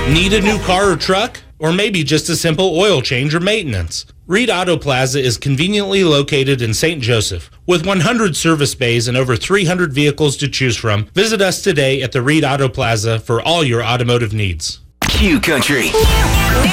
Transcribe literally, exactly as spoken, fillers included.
Need a new car or truck? Or maybe just a simple oil change or maintenance? Reed Auto Plaza is conveniently located in Saint Joseph. With one hundred service bays and over three hundred vehicles to choose from, visit us today at the Reed Auto Plaza for all your automotive needs. Q Country.